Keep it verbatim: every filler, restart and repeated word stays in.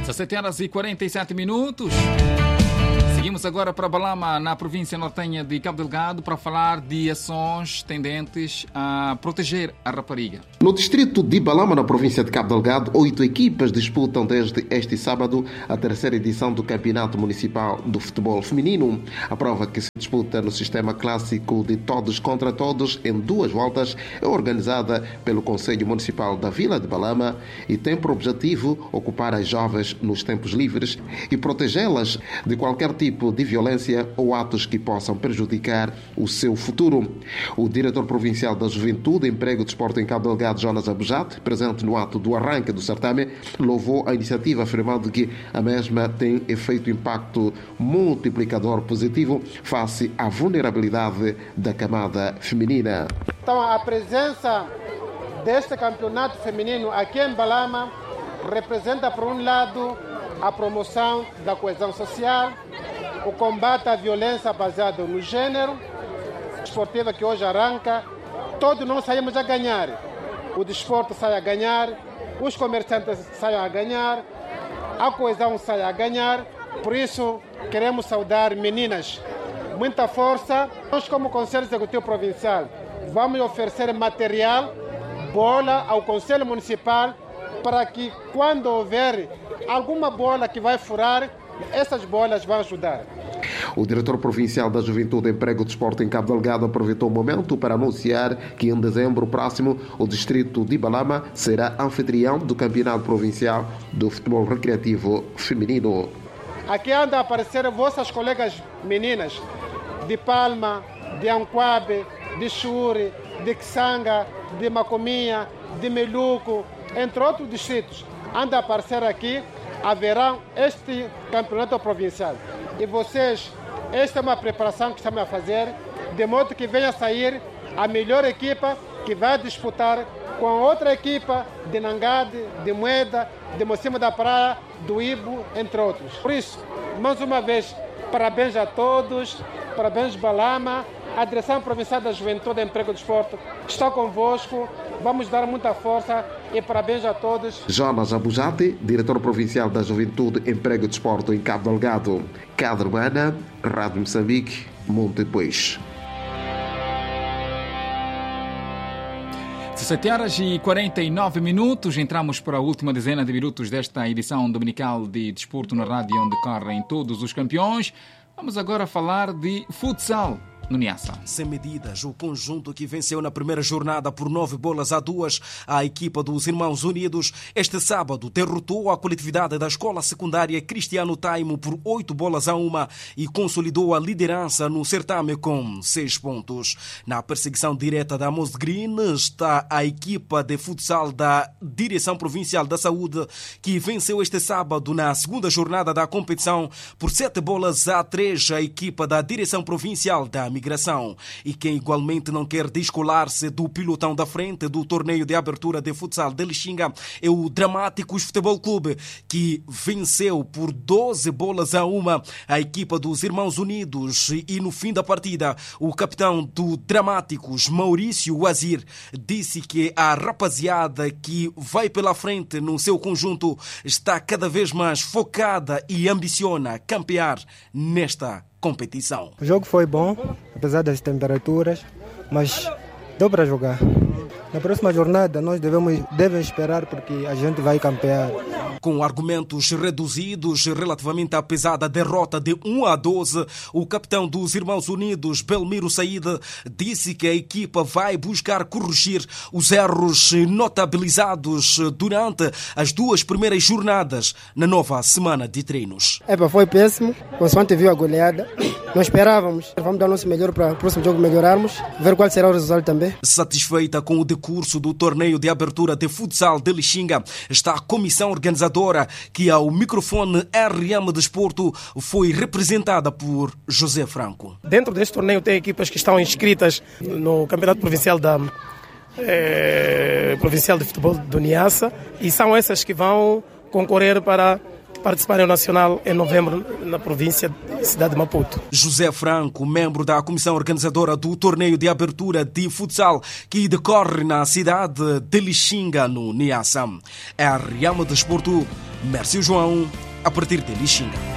dezessete horas e quarenta e sete minutos. Seguimos agora para Balama, na província nortenha de Cabo Delgado, para falar de ações tendentes a proteger a rapariga. No distrito de Balama, na província de Cabo Delgado, oito equipas disputam desde este sábado a terceira edição do Campeonato Municipal do Futebol Feminino. A prova, que se disputa no sistema clássico de todos contra todos em duas voltas, é organizada pelo Conselho Municipal da Vila de Balama e tem por objetivo ocupar as jovens nos tempos livres e protegê-las de qualquer tipo de violência ou atos que possam prejudicar o seu futuro. O diretor provincial da Juventude, Emprego e Desporto em Cabo Delgado, Jonas Abujate, presente no ato do arranque do certame, louvou a iniciativa, afirmando que a mesma tem efeito impacto multiplicador positivo face à vulnerabilidade da camada feminina. Então, a presença deste campeonato feminino aqui em Balama representa, por um lado, a promoção da coesão social, o combate à violência baseada no gênero, a esportiva que hoje arranca, todos nós saímos a ganhar. O desporto sai a ganhar, os comerciantes saem a ganhar, a coesão sai a ganhar. Por isso, queremos saudar meninas. Muita força. Nós, como Conselho Executivo Provincial, vamos oferecer material, bola ao Conselho Municipal, para que, quando houver alguma bola que vai furar, essas bolas vão ajudar. O diretor provincial da Juventude, Emprego e Desporto em Cabo Delgado aproveitou o momento para anunciar que em dezembro próximo o distrito de Balama será anfitrião do Campeonato Provincial do Futebol Recreativo Feminino. Aqui andam a aparecer vossas colegas meninas de Palma, de Anquabe, de Xuri, de Xanga, de Macominha, de Meluco, entre outros distritos. Andam a aparecer aqui, haverá este campeonato provincial. E vocês, esta é uma preparação que estamos a fazer, de modo que venha a sair a melhor equipa que vai disputar com a outra equipa de Nangade, de Moeda, de Mocima da Praia, do Ibo, entre outros. Por isso, mais uma vez, parabéns a todos, parabéns Balama, a Direção Provincial da Juventude, Emprego e Desporto está convosco, vamos dar muita força e parabéns a todos. Jonas Abujate, diretor provincial da Juventude, Emprego e Desporto em Cabo Delgado. Cadre Humana, Rádio Moçambique, Montepuez. dezessete horas e quarenta e nove minutos, entramos para a última dezena de minutos desta edição dominical de Desporto na rádio, onde correm todos os campeões. Vamos agora falar de futsal no Niassa. Sem medidas, o conjunto que venceu na primeira jornada por nove bolas a duas a equipa dos Irmãos Unidos, este sábado derrotou a coletividade da escola secundária Cristiano Taimo por oito bolas a uma e consolidou a liderança no certame com seis pontos. Na perseguição direta da Amos Green está a equipa de futsal da Direção Provincial da Saúde, que venceu este sábado na segunda jornada da competição por sete bolas a três a equipa da Direção Provincial da Migração. E quem igualmente não quer descolar-se do pilotão da frente do torneio de abertura de futsal de Lixinga é o Dramáticos Futebol Clube, que venceu por doze bolas a uma a equipa dos Irmãos Unidos. E no fim da partida, o capitão do Dramáticos, Maurício Wazir, disse que a rapaziada que vai pela frente no seu conjunto está cada vez mais focada e ambiciona campear nesta competição. O jogo foi bom, apesar das temperaturas, mas deu para jogar. Na próxima jornada nós devemos, devemos esperar porque a gente vai campear. Com argumentos reduzidos relativamente à pesada derrota de um a doze, o capitão dos Irmãos Unidos, Belmiro Saíde, disse que a equipa vai buscar corrigir os erros notabilizados durante as duas primeiras jornadas na nova semana de treinos. Epa, foi péssimo, consoante viu a goleada. Não esperávamos. Vamos dar o nosso melhor para o próximo jogo melhorarmos, ver qual será o resultado também. Satisfeita com o decurso do torneio de abertura de futsal de Lixinga, está a comissão organizadora, que ao microfone R M Desporto foi representada por José Franco. Dentro deste torneio tem equipas que estão inscritas no Campeonato Provincial da eh, Provincial de Futebol do Niassa e são essas que vão concorrer para participar no Nacional em novembro na província de Cidade de Maputo. José Franco, membro da comissão organizadora do torneio de abertura de futsal que decorre na cidade de Lixinga, no Niassa. R M Desporto, Mércio João, a partir de Lixinga.